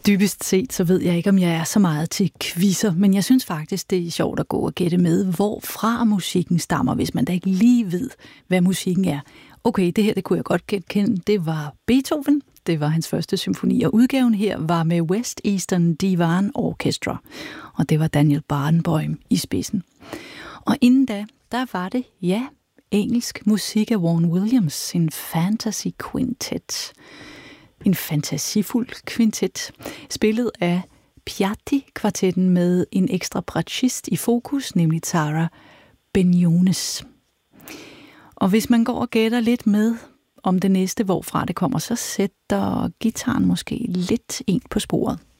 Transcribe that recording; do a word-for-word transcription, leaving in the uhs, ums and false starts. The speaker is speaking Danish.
Dybest set, så ved jeg ikke, om jeg er så meget til quizzer, men jeg synes faktisk, det er sjovt at gå og gætte med, hvorfra musikken stammer, hvis man da ikke lige ved, hvad musikken er. Okay, det her, det kunne jeg godt genkende. Det var Beethoven. Det var hans første symfoni, og udgaven her var med West Eastern Divan Orchestra, og det var Daniel Barenboim i spidsen. Og inden da, der var det, ja, engelsk musik af Vaughan Williams, en fantasy quintet. En fantasifuld kvintet, spillet af Piatti-kvartetten med en ekstra bratschist i fokus, nemlig Tara Beniones. Og hvis man går og gætter lidt med om det næste, hvorfra det kommer, så sætter gitaren måske lidt en på sporet.